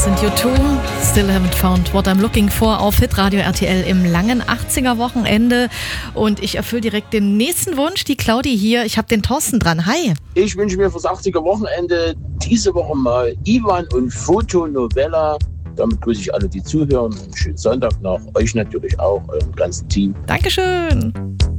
Das sind U2, Still Haven't Found What I'm Looking For auf Hitradio RTL im langen 80er-Wochenende. Und ich erfülle direkt den nächsten Wunsch. Die Claudi hier, ich habe den Thorsten dran. Hi. Ich wünsche mir fürs 80er-Wochenende diese Woche mal Ivan und Fotonovella. Damit grüße ich alle, die zuhören. Einen schönen Sonntag noch. Euch natürlich auch, eurem ganzen Team. Dankeschön.